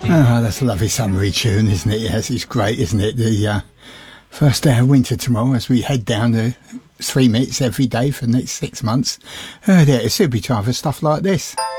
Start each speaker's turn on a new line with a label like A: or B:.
A: Oh, that's a lovely summery tune, isn't it? Yes, it's great, isn't it? The first day of winter tomorrow as we head down to 3 minutes every day for the next 6 months. Yeah, it's should be time for stuff like this.